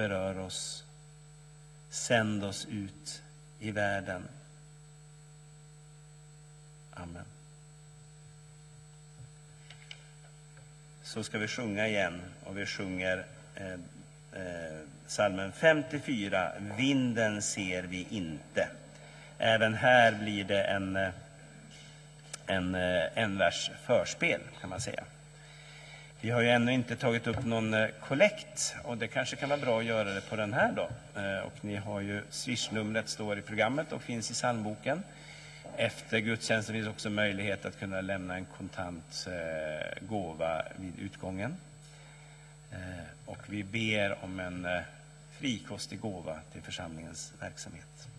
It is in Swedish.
berör oss. Sänd oss ut i världen. Amen. Så ska vi sjunga igen, och vi sjunger psalmen 54, Vinden ser vi inte. Även här blir det en vers förspel, kan man säga. Vi har ju ännu inte tagit upp någon kollekt, och det kanske kan vara bra att göra det på den här då. Och ni har ju Swish-numret, står i programmet och finns i psalmboken. Efter gudstjänsten finns också möjlighet att kunna lämna en kontant gåva vid utgången. Och vi ber om en frikostig gåva till församlingens verksamhet.